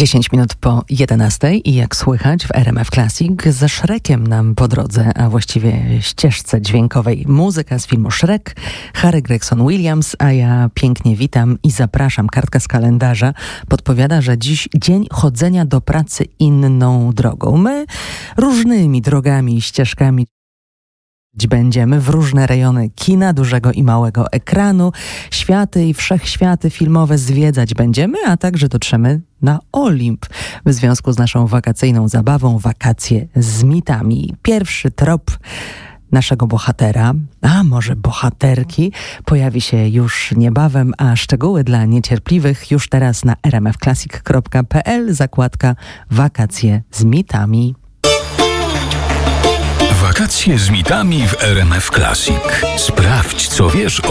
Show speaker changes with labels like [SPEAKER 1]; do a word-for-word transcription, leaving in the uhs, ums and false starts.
[SPEAKER 1] dziesięć minut po jedenastej i jak słychać w R M F Classic ze Shrekiem nam po drodze, a właściwie ścieżce dźwiękowej muzyka z filmu Shrek, Harry Gregson Williams, a ja pięknie witam i zapraszam. Kartka z kalendarza podpowiada, że dziś dzień chodzenia do pracy inną drogą. My różnymi drogami i ścieżkami będziemy w różne rejony kina, dużego i małego ekranu, światy i wszechświaty filmowe zwiedzać będziemy, a także dotrzemy na Olimp w związku z naszą wakacyjną zabawą Wakacje z mitami. Pierwszy trop naszego bohatera, a może bohaterki, pojawi się już niebawem, a szczegóły dla niecierpliwych już teraz na r m f classic kropka p l, zakładka Wakacje z mitami.
[SPEAKER 2] Wakacje z mitami w R M F Classic. Sprawdź, co wiesz o